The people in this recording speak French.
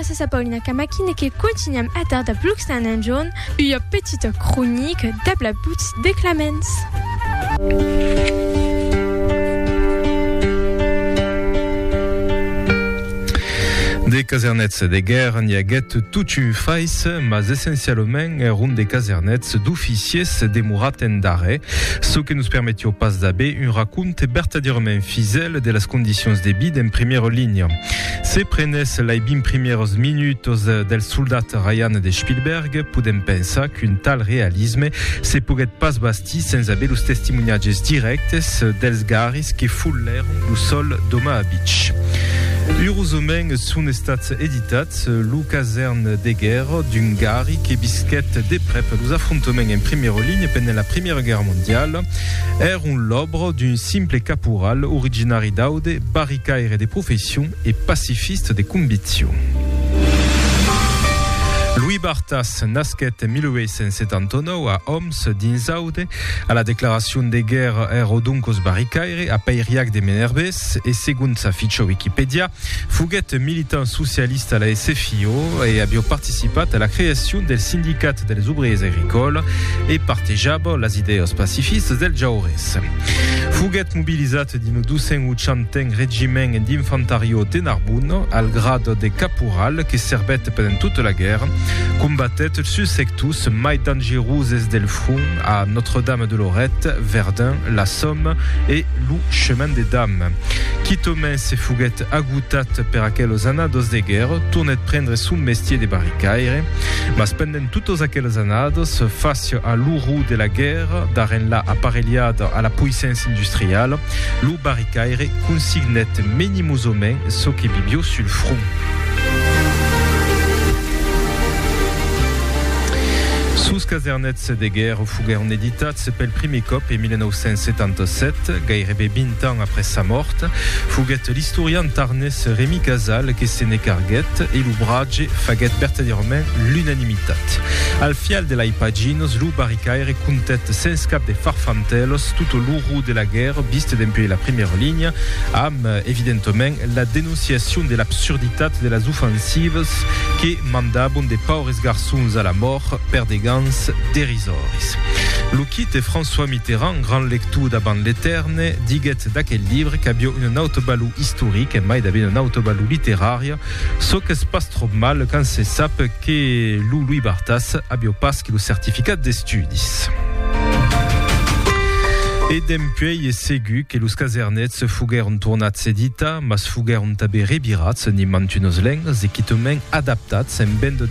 sa Paulina Kamakine che continuiamo a dar da Bluxton and John une petite chronique d'abla bouts de Clemens. Des casernets de guerre n'y a guette toute une faïs, mais essentiellement rond des casernets d'officiers des mouraten d'arrêt, ce qui nous permettait au pas d'abbé une raconte verdaderement fidèle de las conditions de vie en première ligne. Se prenes les 20 premières minutes del soldat Ryan de Spielberg, podem pensar qu'un tal réalisme se poguet pas basti sans haver los testimoniatges directes dels garis que fullèron lo sol d'Omaha Beach. Heureusement sont estats editats lo caserne de guerre d'un gari que bisquet de prep los affrontements en première ligne pendant la Première Guerre mondiale era un l'obra d'un simple caporal originari d'Aude, barricaire de profession et pacifiste de conviction. Louis Bartas nasquet en 1879 a Homs dins Aude, a la déclaration de guerre ero duncos barricaire a Peiriac de Menerbes et según sa ficha Wikipedia, fuguet militant socialiste à la SFIO et avió participat a la création del Sindicat dels Obriers Agricoles et partejava las idees pacifistes del Jaurès. Fuguet mobilisat dins 280 regiment d'infantario de Narbonne al grado de caporal que servet pendant toute la guerre, combattet sus sectus mai dangeroses del front à Notre-Dame-de-Lorette, Verdun, la Somme et lo Chemin des Dames. Quitomen se fuguet agutat per aqueles anados de guerre, tournet prendre son mestier de barricaire, mas pendant totes aqueles anados, face à l'ourou de la guerre, d'aren la appareillada à la puissance industrielle, lo barricaire consignet minimosament ce que vivio sul front. Sous casernets de guerre fugueren editats pel primer cop en 1977, gairebé 20 ans après sa mort, fuguet l'historien tarnès Rémi Casal que se ne carguet et l'ouvrage faguet verdaderament l'unanimitat. Al fial de la paginos, lo barricaire contet sens cap de farfantelos tout l'ourou de la guerre viste depuis la première ligne, amb evidentement la dénonciation de l'absurditat de las offensives que mandabon de pauvres garçons à la mort per des gants dérisoris. Lo kit François Mitterrand, grand lecteur d'avant l'éterne, diguet d'aquel livre qu'abio un autobalou historique et mai d'avait un autobalou littéraire, ce que se passe trop mal quand se sape que Louis Bartas abio pas que le certificat d'estudis. Et dempuei est ségu que los casernets se fugueren tornats edita, mas fugueren tabe rebirats ni mantunos lengs e quitomen adaptats en ben de